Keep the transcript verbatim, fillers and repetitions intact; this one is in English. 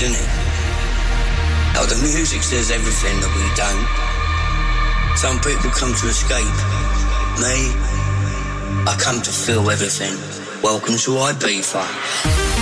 isn't it? How the music says everything that we don't. Some people come to escape. Me, I come to feel everything. Welcome to Ibiza.